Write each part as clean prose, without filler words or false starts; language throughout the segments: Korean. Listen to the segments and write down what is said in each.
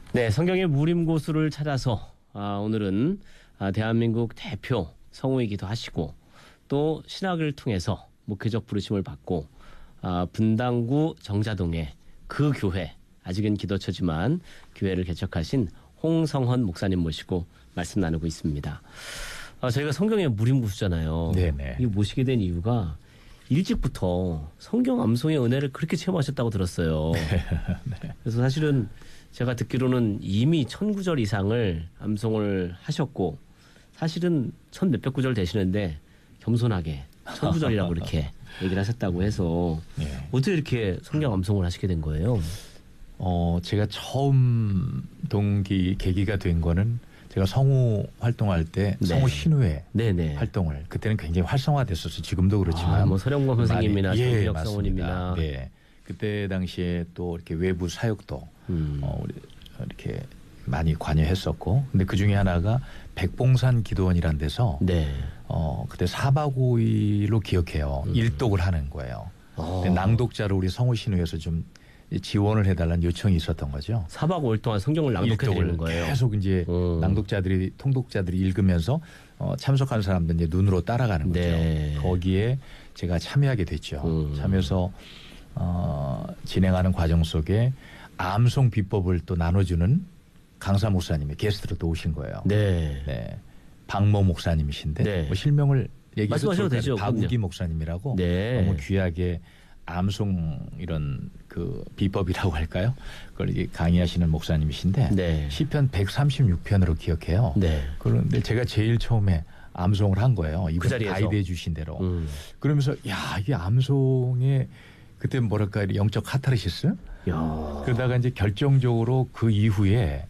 네, 성경의 무림고수를 찾아서 오늘은 대한민국 대표 성우이기도 하시고 또 신학을 통해서 목회적 부르심을 받고 분당구 정자동의 그 교회, 아직은 기도처지만 교회를 개척하신 홍성헌 목사님 모시고 말씀 나누고 있습니다. 저희가 성경의 무림고수잖아요. 네네. 이 모시게 된 이유가 일찍부터 성경 암송의 은혜를 그렇게 체험하셨다고 들었어요. 네. 그래서 사실은 제가 듣기로는 이미 1000구절 이상을 암송을 하셨고 사실은 1000 몇백 구절 되시는데 겸손하게 1000구절이라고 이렇게 얘기를 하셨다고 해서 네. 어떻게 이렇게 성경 암송을 하시게 된 거예요? 제가 처음 계기가 된 거는 제가 성우 활동할 때 네. 성우 신우회 네네. 활동을 그때는 굉장히 활성화됐었어요. 지금도 그렇지만 뭐 서령범 선생님이나 정기혁 맞습니다. 성우님이나 네. 그때 당시에 또 이렇게 외부 사역도 우리 이렇게 많이 관여했었고, 근데 그 중에 하나가 백봉산 기도원이란 데서 네. 그때 4박 5일로 기억해요. 일독을 하는 거예요. 근데 낭독자로 우리 성우 신우에서 좀 지원을 해달라는 요청이 있었던 거죠. 4박 5일 동안 성경을 낭독해 드리는 거예요. 계속 이제 통독자들이 읽으면서 참석한 사람들 이제 눈으로 따라가는 거죠. 네. 거기에 제가 참여하게 됐죠. 참여해서 진행하는 과정 속에 암송 비법을 또 나눠주는 강사 목사님이 게스트로 또 오신 거예요. 네. 네. 박모 목사님이신데 네. 뭐 실명을 얘기해도 말씀하셔도 되죠. 박우기 그럼요. 목사님이라고 네. 너무 귀하게 암송 이런 그 비법이라고 할까요? 그걸 이게 강의하시는 목사님이신데 네. 시편 136편으로 기억해요. 네. 그런데 제가 제일 처음에 암송을 한 거예요. 이분 자리에서? 가이드해 주신 대로. 그러면서 야 이게 암송에 그때 뭐랄까 영적 카타르시스? 야. 그러다가 이제 결정적으로 그 이후에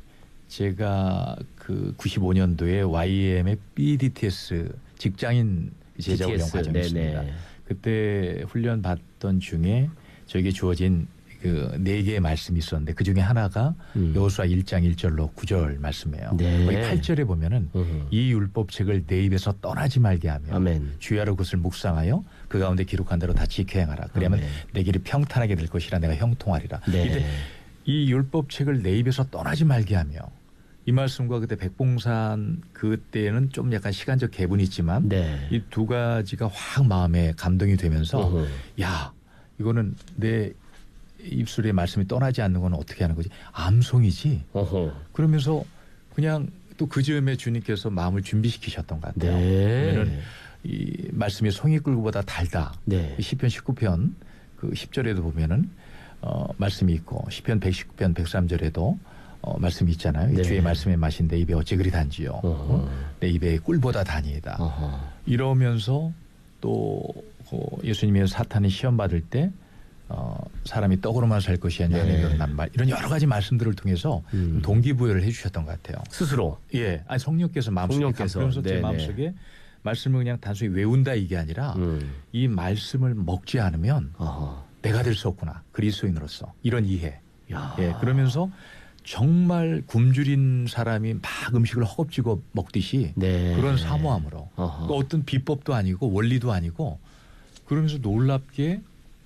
제가 그 95년도에 YM의 BDTS 직장인 제자 훈련 BTS, 과정이 있습니다. 네네. 그때 훈련 받던 중에 저에게 주어진 그 4개의 말씀이 있었는데 그 중에 하나가 여호수아 1장 1절로 9절 말씀이에요. 네. 거기 8절에 보면은 이 율법책을 내 입에서 떠나지 말게 하며 아멘. 주야로 그것을 묵상하여 그 가운데 기록한 대로 다 지켜 행하라. 그러면 아멘. 내 길이 평탄하게 될 것이라 내가 형통하리라. 네. 이때 이 율법책을 내 입에서 떠나지 말게 하며 이 말씀과 그때 백봉산 그때는 좀 약간 시간적 갭은 있지만 네. 이 두 가지가 확 마음에 감동이 되면서 야 이거는 내 입술에 말씀이 떠나지 않는 건 어떻게 하는 거지? 암송이지. 그러면서 그냥 또 그 즈음에 주님께서 마음을 준비시키셨던 것 같아요. 네. 그러면 이 말씀이 송이꿀보다 달다. 네. 시편 19편 그 10절에도 보면은 말씀이 있고 시편 119편 103절에도 말씀이 있잖아요. 네. 주의 말씀의 맛인 내 입에 어찌 그리 단지요. 내 입에 꿀보다 단이다. 이러면서 또 예수님이 사탄이 시험 받을 때 사람이 떡으로만 살 것이 아니라 내 난 말 이런 여러 가지 말씀들을 통해서 동기부여를 해주셨던 것 같아요. 스스로. 예, 아니 성령께서 마음속에 그러면서 제 마음속에 말씀을 그냥 단순히 외운다 이게 아니라 이 말씀을 먹지 않으면 내가 될 수 없구나 그리스도인으로서 이런 이해. 야. 예, 그러면서 정말 굶주린 사람이 막 음식을 허겁지겁 먹듯이 네. 그런 사모함으로 또 어떤 비법도 아니고 원리도 아니고 그러면서 놀랍게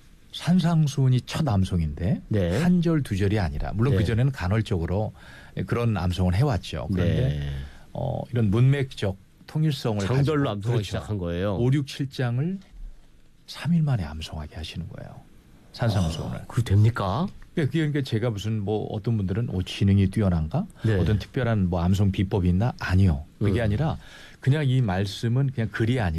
산상수훈이 첫 암송인데 네. 한 절 두 절이 아니라 물론 네. 그전에는 간헐적으로 그런 암송을 해왔죠. 그런데 네. 이런 문맥적 통일성을 장절로 가지고 암송을 그렇죠. 시작한 거예요. 5, 6, 7장을 3일 만에 암송하게 하시는 거예요. 산상수훈을. 그거 됩니까? 그러니까 제가 무슨 뭐 어떤 분들은 지능이 뛰어난가? 네. 어떤 특별한 뭐 암송 비법이 있나? 아니요. 그게 아니라 그냥 이 말씀은 그냥 글이 아니라